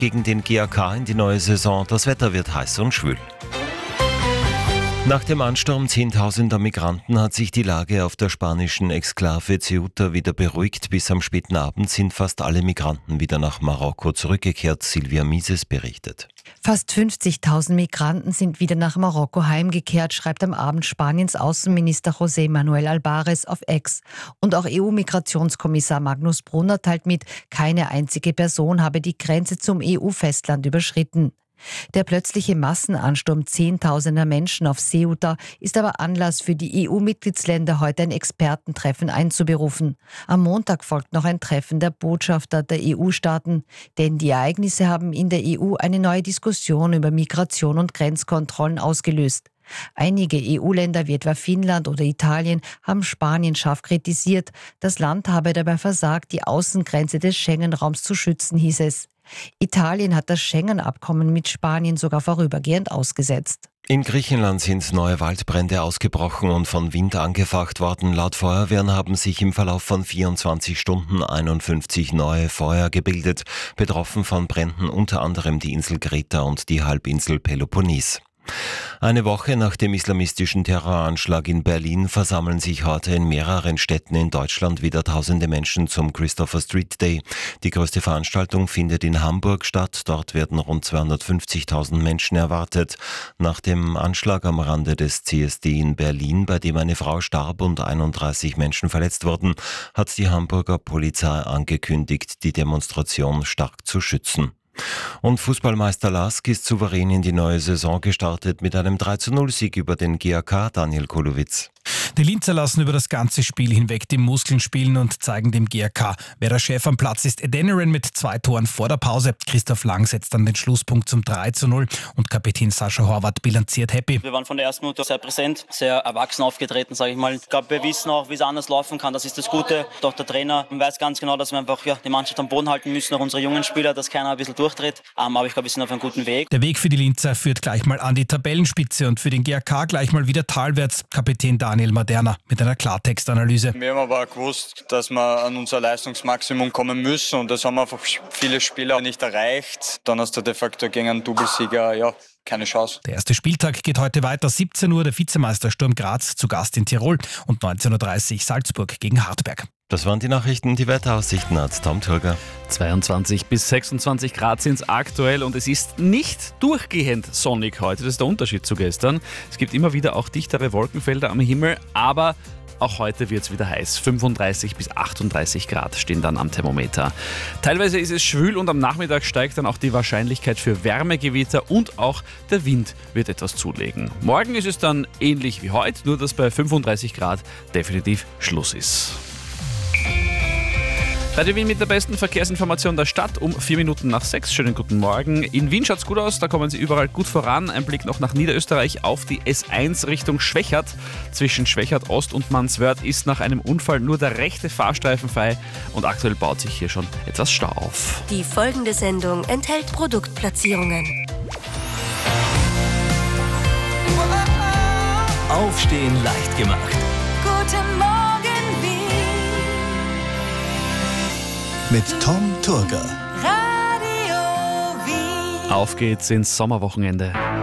gegen den GAK in die neue Saison. Das Wetter wird heiß und schwül. Nach dem Ansturm zehntausender Migranten hat sich die Lage auf der spanischen Exklave Ceuta wieder beruhigt. Bis am späten Abend sind fast alle Migranten wieder nach Marokko zurückgekehrt. Silvia Mises berichtet. Fast 50.000 Migranten sind wieder nach Marokko heimgekehrt, schreibt am Abend Spaniens Außenminister José Manuel Albares auf X. Und auch EU-Migrationskommissar Magnus Brunner teilt mit, keine einzige Person habe die Grenze zum EU-Festland überschritten. Der plötzliche Massenansturm zehntausender Menschen auf Ceuta ist aber Anlass für die EU-Mitgliedsländer, heute ein Expertentreffen einzuberufen. Am Montag folgt noch ein Treffen der Botschafter der EU-Staaten, denn die Ereignisse haben in der EU eine neue Diskussion über Migration und Grenzkontrollen ausgelöst. Einige EU-Länder wie etwa Finnland oder Italien haben Spanien scharf kritisiert. Das Land habe dabei versagt, die Außengrenze des Schengen-Raums zu schützen, hieß es. Italien hat das Schengen-Abkommen mit Spanien sogar vorübergehend ausgesetzt. In Griechenland sind neue Waldbrände ausgebrochen und von Wind angefacht worden. Laut Feuerwehren haben sich im Verlauf von 24 Stunden 51 neue Feuer gebildet. Betroffen von Bränden unter anderem die Insel Kreta und die Halbinsel Peloponnes. Eine Woche nach dem islamistischen Terroranschlag in Berlin versammeln sich heute in mehreren Städten in Deutschland wieder tausende Menschen zum Christopher Street Day. Die größte Veranstaltung findet in Hamburg statt. Dort werden rund 250.000 Menschen erwartet. Nach dem Anschlag am Rande des CSD in Berlin, bei dem eine Frau starb und 31 Menschen verletzt wurden, hat die Hamburger Polizei angekündigt, die Demonstration stark zu schützen. Und Fußballmeister LASK ist souverän in die neue Saison gestartet mit einem 3:0-Sieg über den GAK, Daniel Kolowitz. Die Linzer lassen über das ganze Spiel hinweg die Muskeln spielen und zeigen dem GAK, wer der Chef am Platz ist. Adeniran mit 2 Toren vor der Pause. Christoph Lang setzt dann den Schlusspunkt zum 3:0 und Kapitän Sascha Horvath bilanziert happy. Wir waren von der ersten Minute sehr präsent, sehr erwachsen aufgetreten, sage ich mal. Ich glaube, wir wissen auch, wie es anders laufen kann. Das ist das Gute. Doch der Trainer weiß ganz genau, dass wir einfach die Mannschaft am Boden halten müssen, auch unsere jungen Spieler, dass keiner ein bisschen durchdreht. Aber ich glaube, wir sind auf einem guten Weg. Der Weg für die Linzer führt gleich mal an die Tabellenspitze und für den GAK gleich mal wieder talwärts. Kapitän Daniel Maderna mit einer Klartextanalyse. Wir haben aber gewusst, dass wir an unser Leistungsmaximum kommen müssen und das haben einfach viele Spieler nicht erreicht. Dann hast du de facto gegen einen Doublesieger, keine Chance. Der erste Spieltag geht heute weiter. 17 Uhr der Vizemeister Sturm Graz zu Gast in Tirol und 19.30 Uhr Salzburg gegen Hartberg. Das waren die Nachrichten, die Wetteraussichten hat Tom Turger. 22 bis 26 Grad sind es aktuell und es ist nicht durchgehend sonnig heute. Das ist der Unterschied zu gestern. Es gibt immer wieder auch dichtere Wolkenfelder am Himmel, aber auch heute wird es wieder heiß. 35 bis 38 Grad stehen dann am Thermometer. Teilweise ist es schwül und am Nachmittag steigt dann auch die Wahrscheinlichkeit für Wärmegewitter und auch der Wind wird etwas zulegen. Morgen ist es dann ähnlich wie heute, nur dass bei 35 Grad definitiv Schluss ist. Radio Wien mit der besten Verkehrsinformation der Stadt um 6:04. Schönen guten Morgen. In Wien schaut's gut aus, da kommen Sie überall gut voran. Ein Blick noch nach Niederösterreich auf die S1 Richtung Schwechat. Zwischen Schwechat Ost und Manswörth ist nach einem Unfall nur der rechte Fahrstreifen frei und aktuell baut sich hier schon etwas Stau auf. Die folgende Sendung enthält Produktplatzierungen. Aufstehen leicht gemacht. Guten Morgen Mit Tom Turger. Radio Wien. Auf geht's ins Sommerwochenende.